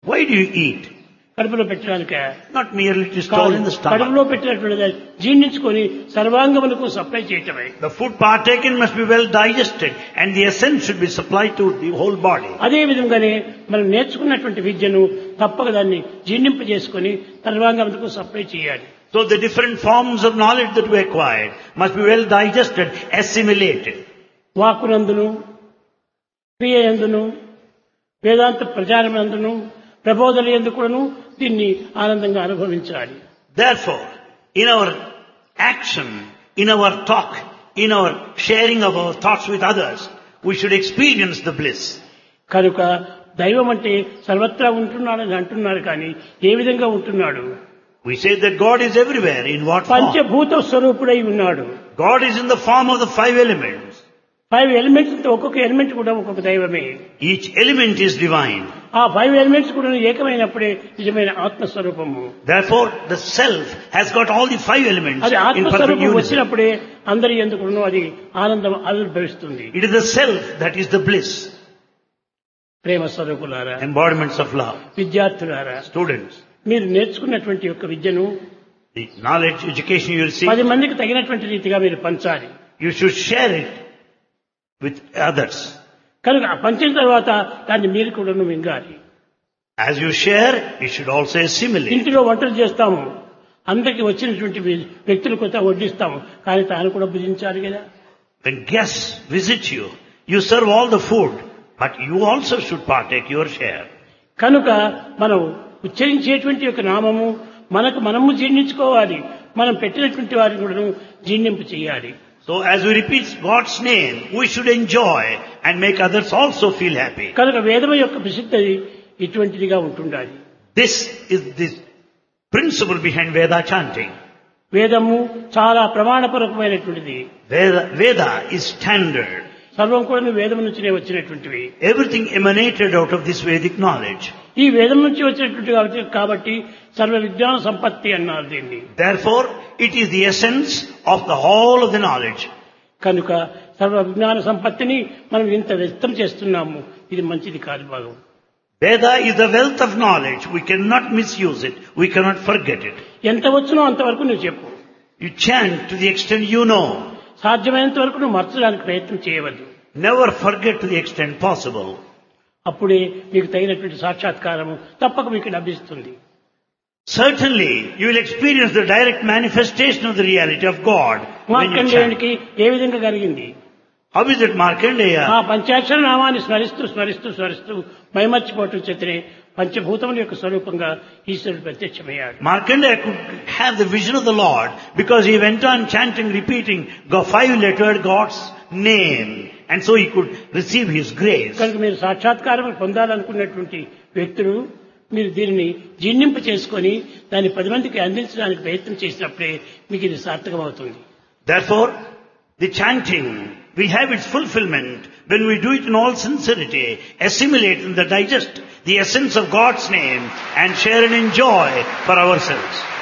Why do you eat? కడుపులో పెట్టడానిక Not merely to store in the stomach. కడుపులో పెట్టినటువంటి జీర్ణించుకొని సర్వాంగములకు supply చేయటమే. The food partaken must be well digested and the essence should be supplied to the whole body. అదే విధంగానే మనం నేర్చుకున్నటువంటి విద్యను తప్పక దాన్ని జీర్ణింపజేసుకొని సర్వాంగములకు సప్లై చేయాలి. So the different forms of knowledge that we acquired must be well digested, assimilated. వాక్కునందును క్రియయందును వేదాంత ప్రచారమందును ప్రబోధన ఎందుకును దీన్ని ఆనందంగా అనుభవించాలి. Therefore, in our action, in our talk, in our sharing of our thoughts with others, we should experience the bliss. కనుక దైవం అంటే సర్వత్రా ఉంటున్నాడని అంటున్నారు కానీ ఏ విధంగా ఉంటున్నాడు? We say that God is everywhere. In what form? పంచభూత స్వరూపుడై ఉన్నాడు. God is in the form of the 5 elements. 5 elements, ఒక్కొక్క ఎలిమెంట్ కూడా ఒక్కొక్క దైవమే. Each element is divine. ఆ 5 ఎలిమెంట్స్ కూడా ఏకమైనప్పుడే నిజమైన ఆత్మస్వరూపము. Therefore, the self has got all the 5 elements అది in perfect ఆత్మస్వరూపం unity. వచ్చినప్పుడే అందరి ఎందుకును అది ఆనందం ఆవిర్భవిస్తుంది. It is the self that is the bliss. ప్రేమ స్వరూపులారా, Embodiments of love. విద్యార్థులారా, Students, మీరు నేర్చుకున్నటువంటి యొక్క విద్యను the knowledge, education you receive, 10 మందికి తగినటువంటి రీతిగా మీరు పంచాలి. you should share it with others. కనుక ఆ పంచిన తర్వాత దాన్ని మీరు కూడా మింగాలి. As you share, you should also assimilate. ఇంటిలో వంటలు చేస్తాము, అందరికి వచ్చినటువంటి వ్యక్తులు కొత్త వడ్డిస్తాము, కానీ తాను కూడా భుజించాలి కదా. When guests visit you, you serve all the food, but you also should partake your share. కనుక మనం ఉచ్చరించేటువంటి యొక్క నామము మనము జీర్ణించుకోవాలి, మనం పెట్టినటువంటి వారిని కూడా జీర్ణింపు చేయాలి. So as we repeat God's name, we should enjoy and make others also feel happy. కనుక వేదము యొక్క ప్రసిద్ధి ఇటువంటిదిగా ఉంటుండాలి. This is the principle behind Veda chanting. వేదము చాలా ప్రమాణపూర్వకమైనటువంటిది. Veda is standard. సర్వం కూడా వేదము నుంచినే వచ్చినటువంటివి. Everything emanated out of this Vedic knowledge. ఈ వేదం నుంచి వచ్చినటువంటి కాబట్టి సర్వ విజ్ఞాన సంపత్తి అన్నారు దీన్ని. Therefore, it is the essence of the whole of the knowledge. కనుక సర్వ విజ్ఞాన సంపత్తిని మనం ఇంత వ్యక్తం చేస్తున్నాము, ఇది మంచిది కాదు భాగం. Veda is the wealth of knowledge. We cannot misuse it. We cannot forget it. ఎంత వచ్చునో అంతవరకు నువ్వు చెప్పు. You chant to the extent you know. సాధ్యమైనంత వరకు నువ్వు మర్చడానికి ప్రయత్నం చేయవద్దు. Never forget to the extent possible. అప్పుడే మీకు తగినటువంటి సాక్షాత్కారము తప్పక మీకు లభిస్తుంది. Certainly, you will experience the direct manifestation of the reality of God when you chant. మార్కండేయునికి ఏ విధంగా కలిగింది? How is it Markandeya? ఆ పంచాక్షర నామాన్ని స్మరిస్తూ స్మరిస్తూ స్మరిస్తూ మైమర్చిపోవటం చేతనే పంచభూతముల యొక్క స్వరూపంగా ఈశ్వరుడు ప్రత్యక్షమయ్యాడు. Markandeya could have the vision of the Lord because he went on chanting, repeating 5-lettered God's name, and so he could receive his grace. కనుక మీరు సాక్షాత్కారం పొందాలనుకున్నటువంటి వ్యక్తులు మీరు దీనిని జీర్ణింప చేసుకొని దాన్ని 10 మందికి అందించడానికి ప్రయత్నం చేసినప్పుడే మీకు ఇది సార్థకమవుతుంది. Therefore, the chanting will have its fulfillment when we do it in all sincerity, assimilate and digest the essence of God's name and share and enjoy for ourselves.